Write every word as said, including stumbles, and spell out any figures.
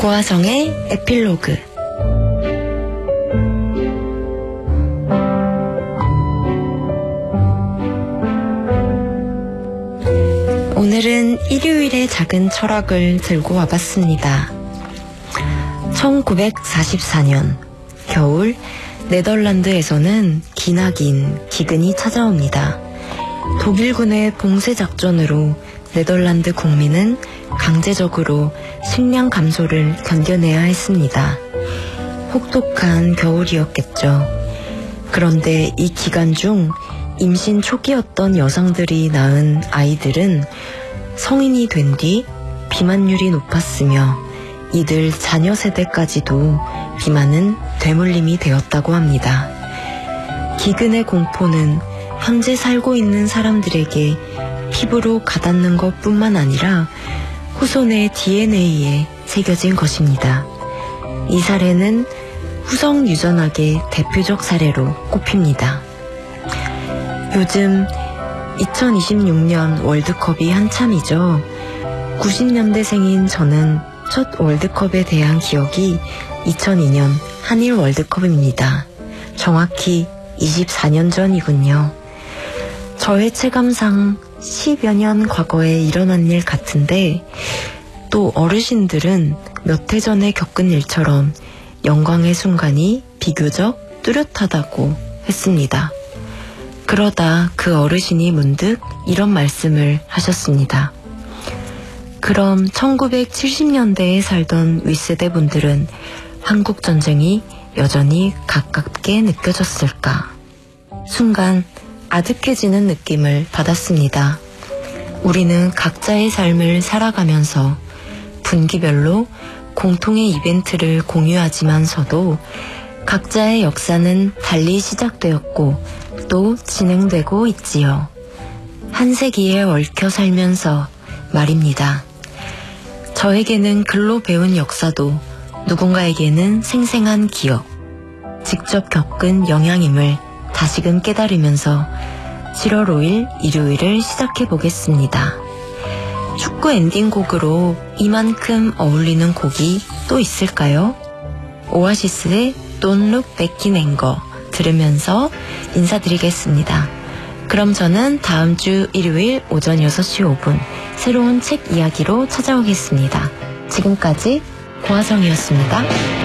고아성의 에필로그. 오늘은 일요일의 작은 철학을 들고 와봤습니다. 천구백사십사 년 겨울 네덜란드에서는 기나긴 기근이 찾아옵니다. 독일군의 봉쇄 작전으로 네덜란드 국민은 강제적으로 식량 감소를 견뎌내야 했습니다. 혹독한 겨울이었겠죠. 그런데 이 기간 중 임신 초기였던 여성들이 낳은 아이들은 성인이 된 뒤 비만율이 높았으며 이들 자녀 세대까지도 비만은 되물림이 되었다고 합니다. 기근의 공포는 현재 살고 있는 사람들에게 피부로 가닿는 것뿐만 아니라 후손의 디엔에이에 새겨진 것입니다. 이 사례는 후성 유전학의 대표적 사례로 꼽힙니다. 요즘 이천이십육 년 월드컵이 한참이죠. 구십 년대생인 저는 첫 월드컵에 대한 기억이 이천이 년 한일 월드컵입니다. 정확히 이십사 년 전이군요. 저의 체감상 십여 년 과거에 일어난 일 같은데 또 어르신들은 몇 해 전에 겪은 일처럼 영광의 순간이 비교적 뚜렷하다고 했습니다. 그러다 그 어르신이 문득 이런 말씀을 하셨습니다. 그럼 천구백칠십 년대에 살던 윗세대 분들은 한국전쟁이 여전히 가깝게 느껴졌을까? 순간 아득해지는 느낌을 받았습니다. 우리는 각자의 삶을 살아가면서 분기별로 공통의 이벤트를 공유하지만서도 각자의 역사는 달리 시작되었고 또 진행되고 있지요. 한 세기에 얽혀 살면서 말입니다. 저에게는 글로 배운 역사도 누군가에게는 생생한 기억, 직접 겪은 영향임을 다시금 깨달으면서 칠월 오일 일요일을 시작해보겠습니다. 축구 엔딩곡으로 이만큼 어울리는 곡이 또 있을까요? 오아시스의 Don't Look Back in Anger 들으면서 인사드리겠습니다. 그럼 저는 다음 주 일요일 오전 여섯 시 오 분 새로운 책 이야기로 찾아오겠습니다. 지금까지 고아성이었습니다.